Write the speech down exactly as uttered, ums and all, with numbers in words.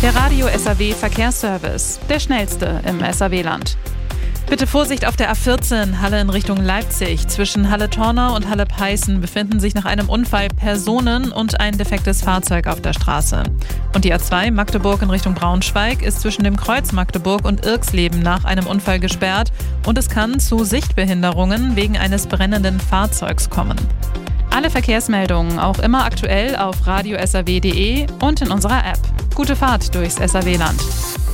Der Radio S A W Verkehrsservice, der schnellste im S A W-Land. Bitte Vorsicht auf der A vierzehn, Halle in Richtung Leipzig. Zwischen Halle-Tornau und Halle-Peißen befinden sich nach einem Unfall Personen und ein defektes Fahrzeug auf der Straße. Und die A zwei Magdeburg in Richtung Braunschweig ist zwischen dem Kreuz Magdeburg und Irksleben nach einem Unfall gesperrt und es kann zu Sichtbehinderungen wegen eines brennenden Fahrzeugs kommen. Alle Verkehrsmeldungen auch immer aktuell auf radio s a w punkt d e und in unserer App. Gute Fahrt durchs S A W-Land.